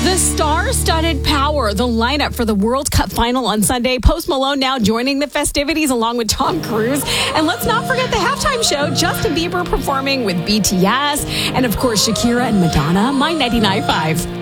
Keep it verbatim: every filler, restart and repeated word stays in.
The star-studded Power, the lineup for the World Cup final on Sunday. Post Malone now joining the festivities along with Tom Cruise. And let's not forget the halftime show. Justin Bieber performing with B T S. And, of course, Shakira and Madonna. My ninety-nine point five.